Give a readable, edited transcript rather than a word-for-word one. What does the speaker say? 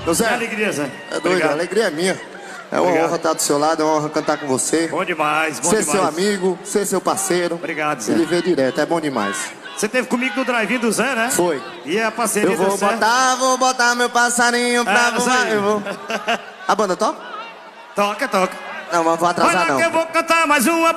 Zé, que alegria, Zé. É doido, a alegria é minha. É uma honra estar do seu lado, é uma honra cantar com você. Bom demais, bom ser demais. Ser seu amigo, ser seu parceiro. Obrigado, Zé. Ele veio direto, é bom demais. Você teve comigo no drive-in do Zé, né? Foi. E a parceria eu vou botar meu passarinho pra voar. Eu vou. A banda toca? Toca. Não, mas vou atrasar Olha não. que eu vou cantar mais uma